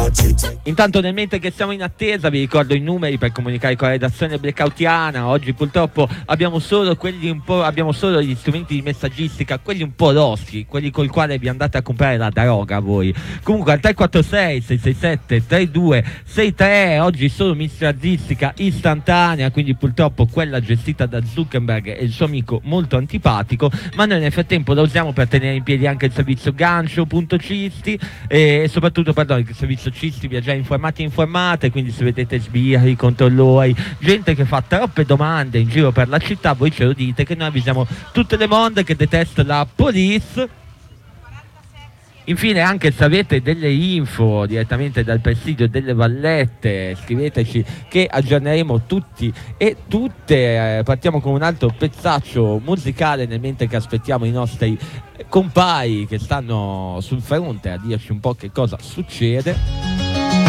Intanto nel mentre che siamo in attesa vi ricordo i numeri per comunicare con la redazione blackoutiana. Oggi purtroppo abbiamo solo gli strumenti di messaggistica, quelli un po' rossi, quelli col quale vi andate a comprare la droga voi. Comunque al 346 667 3263 oggi solo messaggistica istantanea, quindi purtroppo quella gestita da Zuckerberg e il suo amico molto antipatico, ma noi nel frattempo la usiamo per tenere in piedi anche il servizio gancio.cisti e soprattutto il servizio Cisti vi ha già informati e informate, quindi se vedete sbirri, controllori, gente che fa troppe domande in giro per la città, voi ce lo dite che noi avvisiamo tutte le monde che detesta la police. Infine, anche se avete delle info direttamente dal presidio delle Vallette, scriveteci che aggiorneremo tutti e tutte. Partiamo con un altro pezzaccio musicale nel mentre che aspettiamo i nostri compari che stanno sul fronte a dirci un po' che cosa succede.